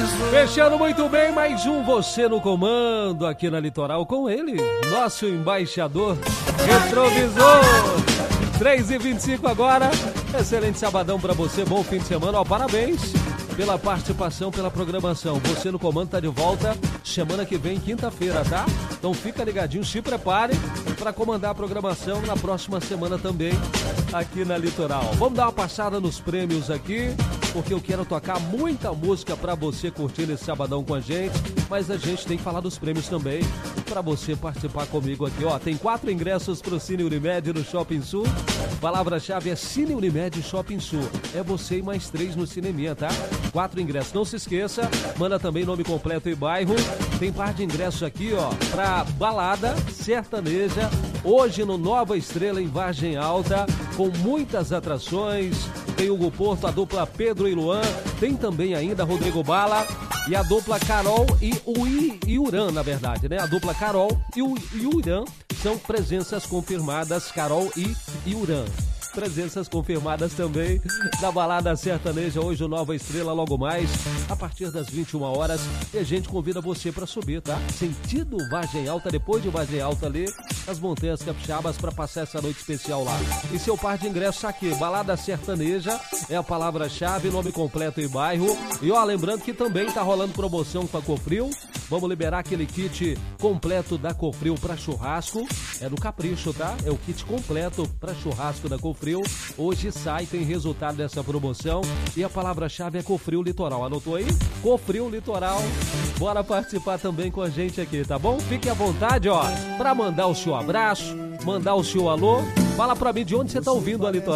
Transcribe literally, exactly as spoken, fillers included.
Fechando muito bem, mais um Você no Comando aqui na Litoral com ele, nosso embaixador, retrovisor. três e vinte e cinco agora, excelente sabadão pra você, bom fim de semana, ó, parabéns pela participação, pela programação. Você no Comando tá de volta semana que vem, quinta-feira, tá? Então fica ligadinho, se prepare para comandar a programação na próxima semana também aqui na Litoral. Vamos dar uma passada nos prêmios aqui, porque eu quero tocar muita música para você curtir esse sabadão com a gente, mas a gente tem que falar dos prêmios também para você participar comigo aqui, ó. Tem quatro ingressos pro Cine Unimed no Shopping Sul. Palavra-chave é Cine Unimed Shopping Sul. É você e mais três no cineminha, tá? Quatro ingressos. Não se esqueça, manda também nome completo e bairro. Tem par de ingressos aqui, ó, pra balada sertaneja, hoje no Nova Estrela em Vargem Alta, com muitas atrações. Tem Hugo Porto, a dupla Pedro e Luan. Tem também ainda Rodrigo Bala e a dupla Carol e o Iuran, na verdade, né? A dupla Carol e o Iuran são presenças confirmadas, Carol e Iuran. Presenças confirmadas também da balada sertaneja hoje, o Nova Estrela, logo mais, a partir das vinte e uma horas. E a gente convida você para subir, tá? Sentido Vargem Alta, depois de Vargem Alta ali, as Montanhas Capixabas, para passar essa noite especial lá. E seu par de ingressos aqui, balada sertaneja, é a palavra-chave, nome completo e bairro. E ó, lembrando que também tá rolando promoção com a Cofril. Vamos liberar aquele kit completo da Cofril para churrasco. É do Capricho, tá? É o kit completo para churrasco da Cofril. Hoje sai, tem resultado dessa promoção. E a palavra-chave é Cofril Litoral. Anotou aí? Cofril Litoral. Bora participar também com a gente aqui, tá bom? Fique à vontade, ó, para mandar o seu abraço, mandar o seu alô. Fala pra mim de onde você tá ouvindo a Litoral.